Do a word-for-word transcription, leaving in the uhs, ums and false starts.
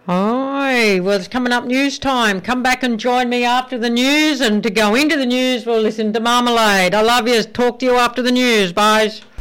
Hi, well, it's coming up news time. Come back and join me after the news, and to go into the news, we'll listen to Marmalade. I love you. Talk to you after the news. Bye.